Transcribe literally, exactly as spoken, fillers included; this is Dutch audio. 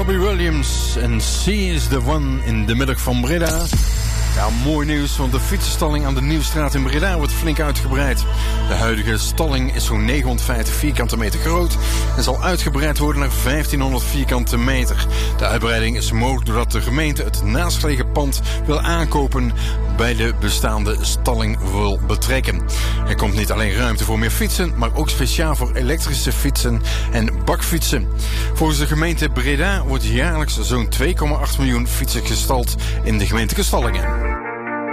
Robbie Williams en She is the One in de middag van Breda. Ja, mooi nieuws, want de fietsenstalling aan de Nieuwstraat in Breda wordt flink uitgebreid. De huidige stalling is zo'n negenhonderdvijftig vierkante meter groot en zal uitgebreid worden naar vijftienhonderd vierkante meter. De uitbreiding is mogelijk doordat de gemeente het naastgelegen pand wil aankopen bij de bestaande stalling wil betrekken. Er komt niet alleen ruimte voor meer fietsen, maar ook speciaal voor elektrische fietsen en bakfietsen. Volgens de gemeente Breda wordt jaarlijks zo'n twee komma acht miljoen fietsen gestald in de gemeentelijke stallingen.